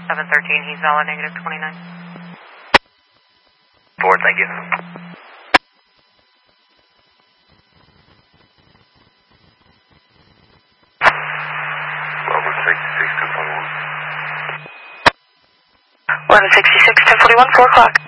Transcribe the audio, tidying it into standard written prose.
713, he's valid negative 29. Forward, thank you. Level 66 to 41. 1166 1041, 4 o'clock.